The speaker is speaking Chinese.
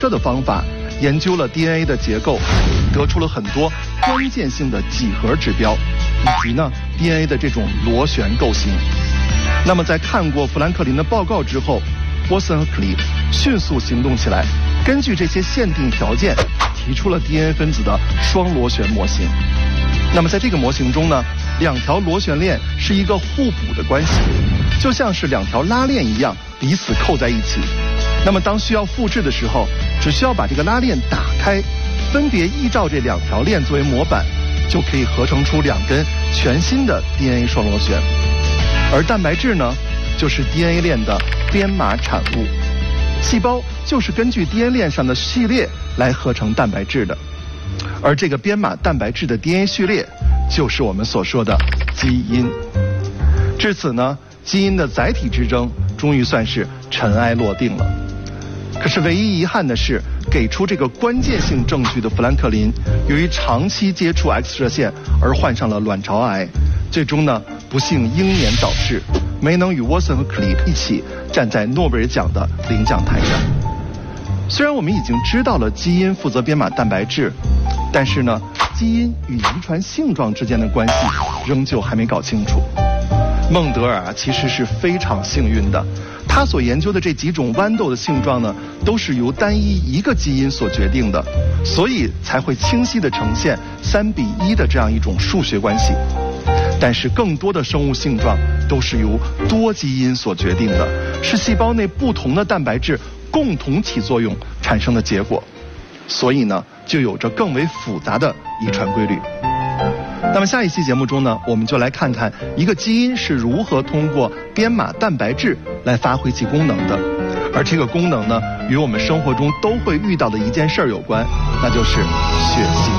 这的方法研究了 DNA 的结构，得出了很多关键性的几何指标，以及呢 DNA 的这种螺旋构型。那么在看过富兰克林的报告之后，沃森和克里迅速行动起来，根据这些限定条件，提出了 DNA 分子的双螺旋模型。那么在这个模型中呢，两条螺旋链是一个互补的关系，就像是两条拉链一样彼此扣在一起。那么当需要复制的时候，只需要把这个拉链打开，分别依照这两条链作为模板，就可以合成出两根全新的 DNA 双螺旋。而蛋白质呢，就是 DNA 链的编码产物。细胞就是根据 DNA 链上的序列来合成蛋白质的，而这个编码蛋白质的 DNA 序列就是我们所说的基因。至此呢，基因的载体之争终于算是尘埃落定了。可是唯一遗憾的是，给出这个关键性证据的富兰克林，由于长期接触 X 射线而患上了卵巢癌，最终呢不幸英年早逝，没能与沃森和克里一起站在诺贝尔奖的领奖台上。虽然我们已经知道了基因负责编码蛋白质，但是呢，基因与遗传性状之间的关系仍旧还没搞清楚。孟德尔其实是非常幸运的，他所研究的这几种豌豆的性状呢，都是由单一一个基因所决定的，所以才会清晰地呈现3:1的这样一种数学关系。但是更多的生物性状都是由多基因所决定的，是细胞内不同的蛋白质共同起作用产生的结果，所以呢，就有着更为复杂的遗传规律。那么下一期节目中呢，我们就来看看一个基因是如何通过编码蛋白质来发挥其功能的，而这个功能呢，与我们生活中都会遇到的一件事有关，那就是血型。